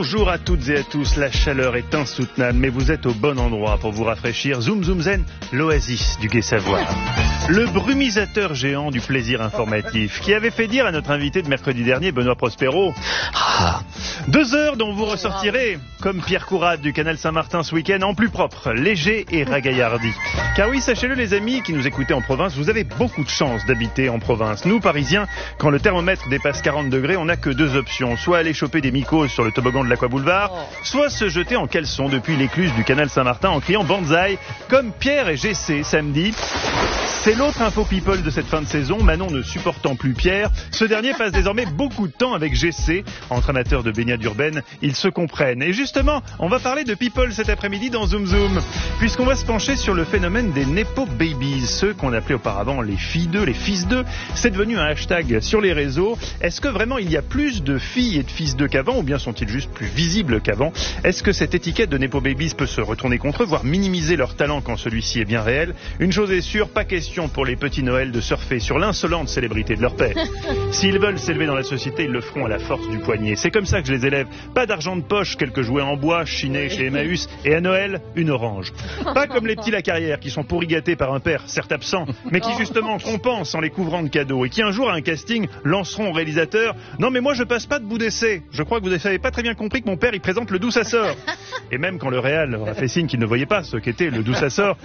Bonjour à toutes et à tous, la chaleur est insoutenable, mais vous êtes au bon endroit pour vous rafraîchir. Zoom Zoom Zen, l'oasis du Gai Savoir. Le brumisateur géant du plaisir informatif, qui avait fait dire à notre invité de mercredi dernier, Benoît Prospero, 2 heures dont vous ressortirez, comme Pierre Courade du Canal Saint-Martin ce week-end, en plus propre, léger et ragaillardi. Car oui, sachez-le les amis qui nous écoutez en province, vous avez beaucoup de chance d'habiter en province. Nous, Parisiens, quand le thermomètre dépasse 40 degrés, on n'a que 2 options. Soit aller choper des mycoses sur le toboggan de l'Aqua Boulevard, soit se jeter en caleçon depuis l'écluse du Canal Saint-Martin en criant Banzai, comme Pierre et GC samedi. C'est l'autre info people de cette fin de saison, Manon ne supportant plus Pierre. Ce dernier passe désormais beaucoup de temps avec GC. Entre amateurs de baignade urbaine, ils se comprennent. Et justement, on va parler de people cet après-midi dans Zoom Zoom, puisqu'on va se pencher sur le phénomène des Nepo Babies, ceux qu'on appelait auparavant les filles d'eux, les fils d'eux. C'est devenu un hashtag sur les réseaux. Est-ce que vraiment il y a plus de filles et de fils d'eux qu'avant, ou bien sont-ils juste plus visibles qu'avant? Est-ce que cette étiquette de Nepo Babies peut se retourner contre eux, voire minimiser leur talent quand celui-ci est bien réel? Une chose est sûre, pas question pour les petits Noël de surfer sur l'insolente célébrité de leur père. S'ils veulent s'élever dans la société, ils le feront à la force du poignet. C'est comme ça que je les élève. Pas d'argent de poche, quelques jouets en bois, chinés chez Emmaüs, et à Noël, une orange. Pas comme les petits Lacarrière qui sont pourri gâtés par un père, certes absent, mais qui justement compensent en les couvrant de cadeaux, et qui un jour à un casting lanceront au réalisateur: non mais moi je passe pas de bout d'essai. Je crois que vous n'avez pas très bien compris que mon père il présente le D'où ça sort. Et même quand le réal a fait signe qu'il ne voyait pas ce qu'était le D'où ça sort,